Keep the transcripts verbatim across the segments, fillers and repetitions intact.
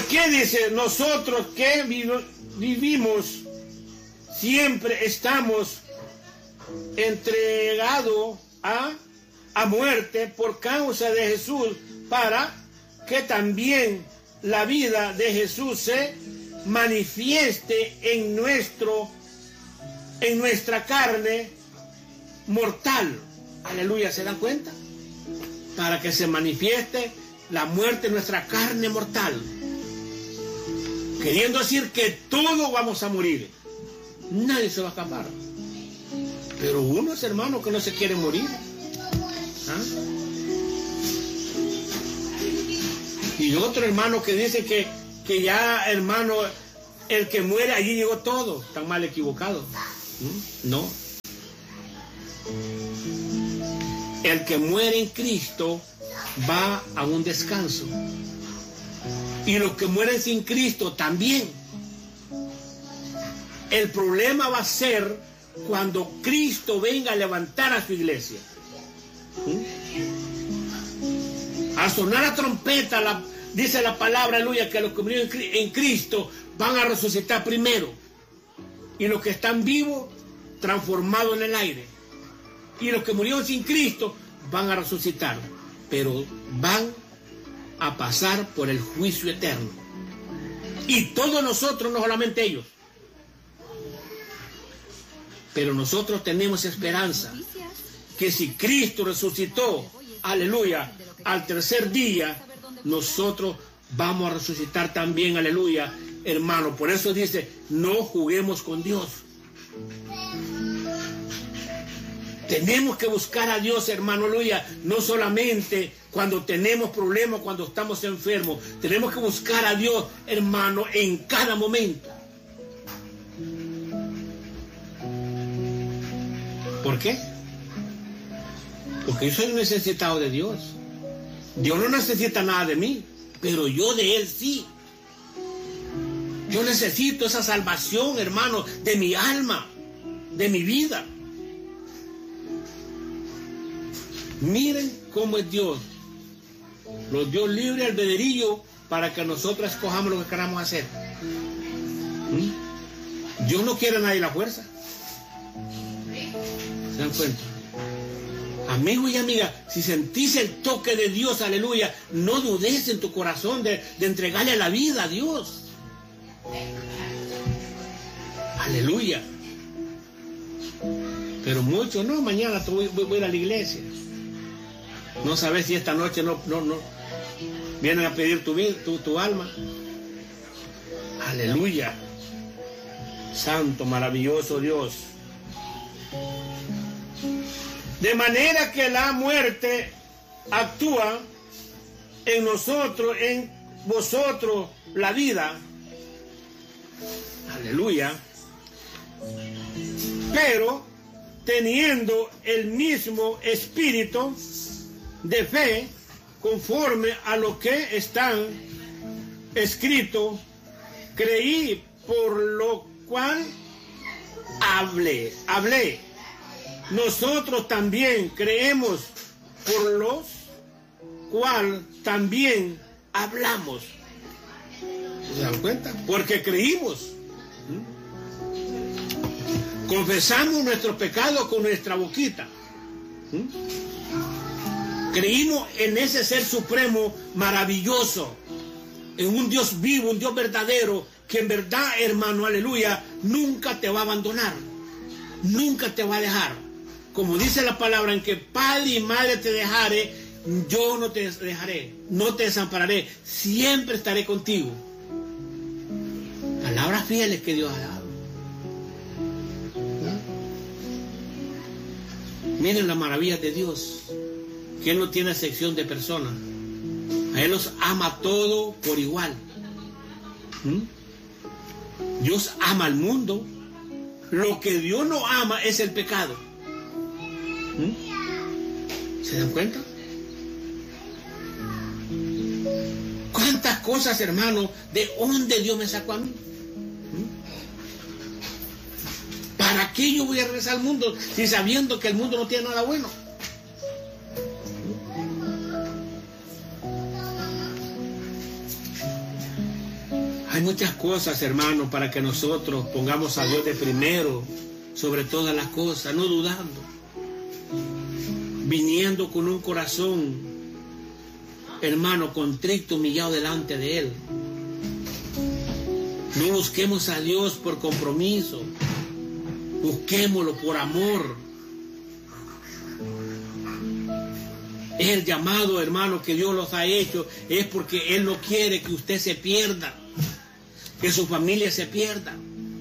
¿Por qué dice nosotros que vivimos siempre estamos entregados a, a muerte por causa de Jesús, para que también la vida de Jesús se manifieste en nuestro en nuestra carne mortal? Aleluya, ¿se dan cuenta? Para que se manifieste la muerte en nuestra carne mortal, queriendo decir que todos vamos a morir, nadie se va a escapar, pero unos hermanos que no se quieren morir, ¿ah? Y otro hermano que dice que, que ya, hermano, el que muere allí llegó todo. Están mal equivocados. No. El que muere en Cristo va a un descanso. Y los que mueren sin Cristo también. El problema va a ser cuando Cristo venga a levantar a su iglesia. A sonar la trompeta, la, dice la palabra, aleluya, que los que murieron en Cristo van a resucitar primero. Y los que están vivos, transformados en el aire. Y los que murieron sin Cristo van a resucitar. Pero van a pasar por el juicio eterno. Y todos nosotros, no solamente ellos. Pero nosotros tenemos esperanza. Que si Cristo resucitó, aleluya, al tercer día, nosotros vamos a resucitar también, aleluya, hermano. Por eso dice, no juguemos con Dios. Tenemos que buscar a Dios, hermano, aleluya, no solamente cuando tenemos problemas, cuando estamos enfermos. Tenemos que buscar a Dios, hermano, en cada momento. ¿Por qué? Porque yo soy un necesitado de Dios. Dios no necesita nada de mí, pero yo de Él sí. Yo necesito esa salvación, hermano, de mi alma, de mi vida. Miren cómo es Dios. Nos dio libre albedrío para que nosotros escojamos lo que queramos hacer. ¿Mm? Dios no quiere a nadie la fuerza. ¿Se dan cuenta? Amigo y amiga, si sentís el toque de Dios, aleluya, no dudes en tu corazón de, de entregarle la vida a Dios. Aleluya. Pero muchos, no, mañana voy, voy, voy a ir a la iglesia. No sabes si esta noche no, no, no vienen a pedir tu, tu, tu alma. Aleluya. Santo, maravilloso Dios. De manera que la muerte actúa en nosotros, en vosotros, la vida. Aleluya. Pero teniendo el mismo espíritu de fe, conforme a lo que están escrito, creí, por lo cual hablé, hablé. Nosotros también creemos, por los cual también hablamos. ¿Se dan cuenta? Porque creímos. ¿Mm? Confesamos nuestros pecados con nuestra boquita. ¿Mm? Creímos en ese ser supremo maravilloso, en un Dios vivo, un Dios verdadero, que en verdad, hermano, aleluya, nunca te va a abandonar, nunca te va a dejar. Como dice la palabra, en que padre y madre te dejare, yo no te dejaré, no te desampararé, siempre estaré contigo. Palabras fieles que Dios ha dado. Miren las maravillas de Dios, que Él no tiene excepción de personas. A Él los ama todo por igual. ¿Mm? Dios ama al mundo. Lo que Dios no ama es el pecado. ¿Mm? ¿Se dan cuenta? ¿Cuántas cosas, hermano, de dónde Dios me sacó a mí? ¿Mm? ¿Para qué yo voy a regresar al mundo si sabiendo que el mundo no tiene nada bueno? Hay muchas cosas, hermanos, para que nosotros pongamos a Dios de primero sobre todas las cosas, no dudando, viniendo con un corazón, hermano, contrito, humillado delante de Él. No busquemos a Dios por compromiso, busquémoslo por amor. Es el llamado, hermano, que Dios los ha hecho, es porque Él no quiere que usted se pierda, que su familia se pierda.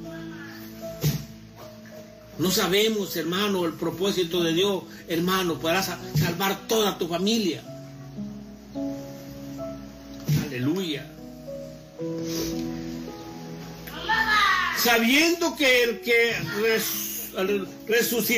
No sabemos, hermano, el propósito de Dios, hermano, podrá salvar toda tu familia. Aleluya. Sabiendo que el que res, resucitó